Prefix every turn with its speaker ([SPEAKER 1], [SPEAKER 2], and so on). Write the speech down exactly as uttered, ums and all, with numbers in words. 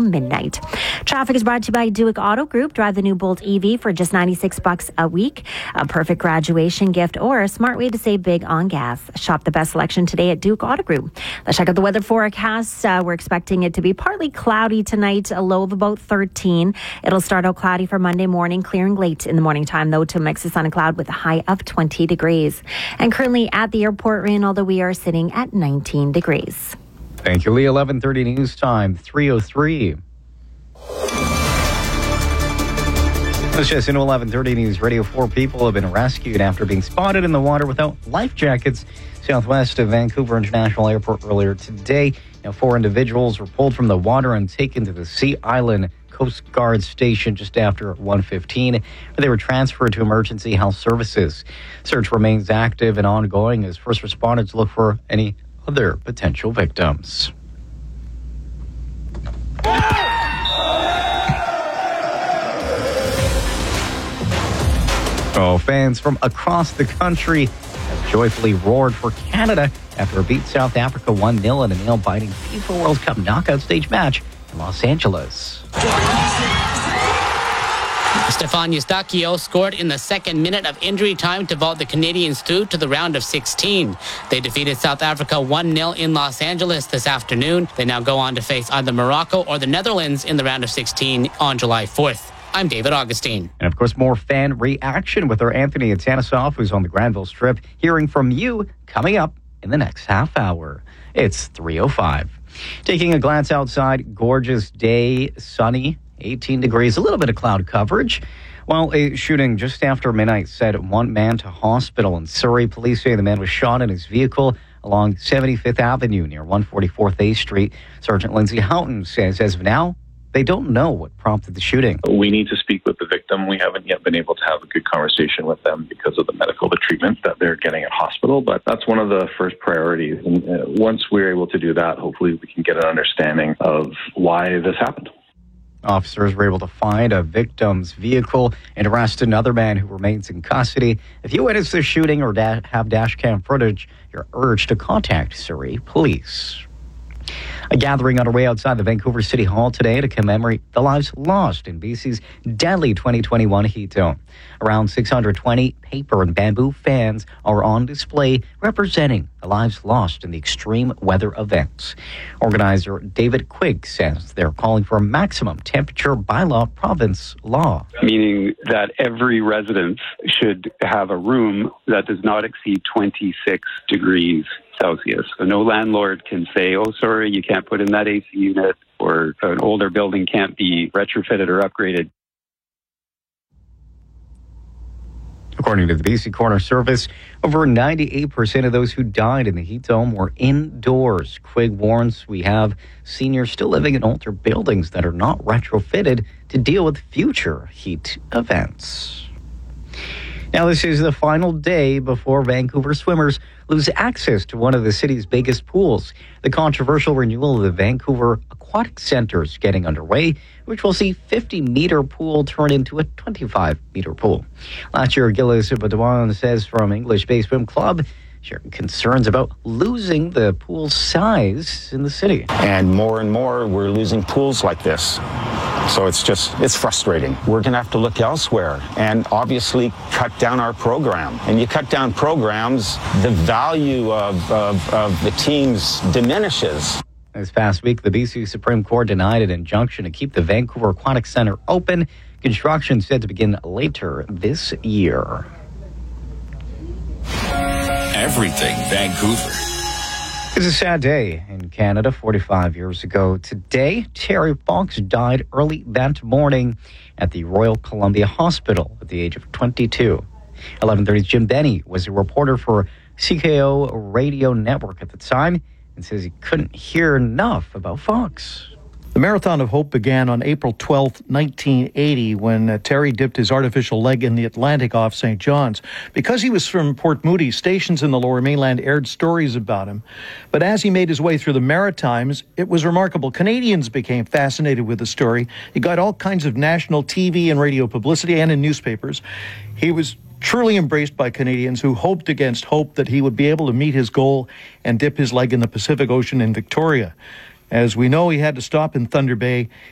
[SPEAKER 1] midnight. Traffic is brought to you by Duick Auto Group. Drive the new Bolt E V for just ninety-six bucks a week. A perfect graduation gift or a smart way to save big on gas. Shop the best selection today at Duick Auto Group. Let's check out the weather forecast. Uh, we're expecting it to be partly cloudy tonight, a low of about thirteen. It'll start out cloudy for Monday morning, clearing late in the morning time, though, to mix of sun and cloud with a high of twenty degrees. And currently at the airport, rain, although we are sitting at nineteen degrees.
[SPEAKER 2] Thank you, Lee. eleven thirty news time, three oh three. Let's just into eleven thirty news. Radio four people have been rescued after being spotted in the water without life jackets southwest of Vancouver International Airport earlier today. Now, four individuals were pulled from the water and taken to the Sea Island Coast Guard Station just after one fifteen, where they were transferred to Emergency Health Services. Search remains active and ongoing as first responders look for any other potential victims. Oh, fans from across the country have joyfully roared for Canada after it beat South Africa one nil in a nail-biting FIFA World Cup knockout stage match in Los Angeles.
[SPEAKER 3] Stefan Eustáquio scored in the second minute of injury time to vault the Canadians through to the round of sixteen. They defeated South Africa one nil in Los Angeles this afternoon. They now go on to face either Morocco or the Netherlands in the round of sixteen on July fourth. I'm David Augustine.
[SPEAKER 2] And of course, more fan reaction with our Anthony Atanasoff, who's on the Granville Strip, hearing from you coming up in the next half hour. It's three oh five. Taking a glance outside, gorgeous day, sunny, eighteen degrees, a little bit of cloud coverage. While a shooting just after midnight sent one man to hospital in Surrey. Police say the man was shot in his vehicle along seventy-fifth Avenue near one forty-fourth A Street. Sergeant Lindsay Houghton says as of now, they don't know what prompted the shooting.
[SPEAKER 4] We need to speak with the victim. We haven't yet been able to have a good conversation with them because of the medical the treatment that they're getting at hospital, but that's one of the first priorities. And uh, once we're able to do that, hopefully we can get an understanding of why this happened.
[SPEAKER 2] Officers were able to find a victim's vehicle and arrest another man who remains in custody. If you witness the shooting or da- have dash cam footage, you're urged to contact Surrey Police. A gathering underway outside the Vancouver City Hall today to commemorate the lives lost in B C's deadly twenty twenty-one heat dome. Around six hundred twenty paper and bamboo fans are on display representing the lives lost in the extreme weather events. Organizer David Quigg says they're calling for a maximum temperature bylaw province law.
[SPEAKER 5] Meaning that every residence should have a room that does not exceed twenty-six degrees Celsius. So no landlord can say, oh, sorry, you can't put in that A C unit, or an older building can't be retrofitted or upgraded.
[SPEAKER 2] According to the B C Coroner Service, over ninety-eight percent of those who died in the heat dome were indoors. Quigg warns we have seniors still living in older buildings that are not retrofitted to deal with future heat events. Now, this is the final day before Vancouver swimmers lose access to one of the city's biggest pools. The controversial renewal of the Vancouver Aquatic Centre is getting underway, which will see fifty-meter pool turn into a twenty-five-meter pool. Last year, Gilles Baudouin says from English Bay Swim Club, sharing concerns about losing the pool size in the city.
[SPEAKER 6] And more and more, we're losing pools like this. So it's just, it's frustrating. We're going to have to look elsewhere and obviously cut down our program. And you cut down programs, the value of, of, of the teams diminishes.
[SPEAKER 2] This past week, the B C Supreme Court denied an injunction to keep the Vancouver Aquatic Centre open. Construction is set to begin later this year.
[SPEAKER 7] Everything Vancouver.
[SPEAKER 2] It's a sad day in Canada. forty-five years ago today, Terry Fox died early that morning at the Royal Columbia Hospital at the age of twenty-two. eleven thirty's Jim Benny was a reporter for C K O Radio Network at the time and says he couldn't hear enough about Fox.
[SPEAKER 8] The Marathon of Hope began on April twelfth, nineteen eighty, when uh, Terry dipped his artificial leg in the Atlantic off Saint John's. Because he was from Port Moody, stations in the Lower Mainland aired stories about him. But as he made his way through the Maritimes, it was remarkable. Canadians became fascinated with the story. He got all kinds of national T V and radio publicity and in newspapers. He was truly embraced by Canadians who hoped against hope that he would be able to meet his goal and dip his leg in the Pacific Ocean in Victoria. As we know, he had to stop in Thunder Bay.